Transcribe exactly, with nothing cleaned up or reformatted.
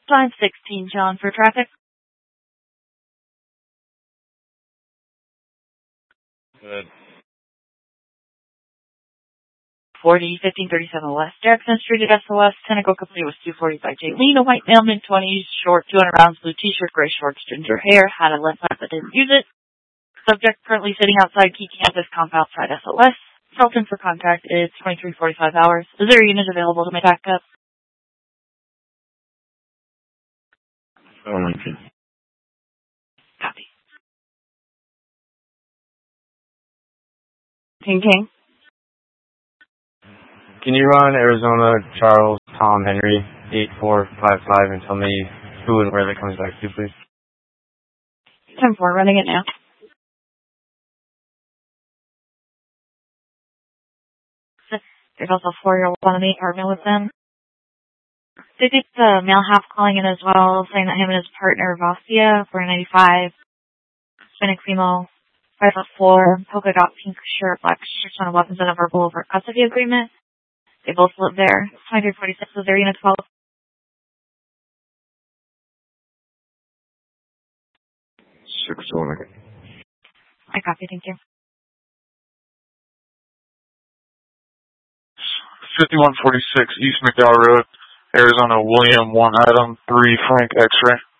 five sixteen, John, for traffic. Good. forty, fifteen thirty-seven West Jackson Street at S O S. Tentacle complete with two forty-five J. Lena, white male, mid twenties, short, two hundred pounds, blue t-shirt, gray shorts, ginger hair, had a left hand but didn't use it. Subject currently sitting outside key campus compound side S O S. Felton for contact is twenty-three forty-five hours. Is there a unit available to make backup? Oh, Lincoln. Copy. King King. Can you run Arizona Charles Tom Henry eight four five five and tell me who and where that comes back to, please? ten four, running it now. There's also a four-year-old on the apartment with them. They did the male half calling in as well, saying that him and his partner, Vasya, four ninety-five, Hispanic female, five foot four, polka dot pink shirt, black shirt on weapons, and a verbal over custody agreement. They both live there. twenty-three forty-six was their unit twelve. Six one. I copy, thank you. fifty-one forty-six East McDowell Road, Arizona, William one Item three Frank X-ray.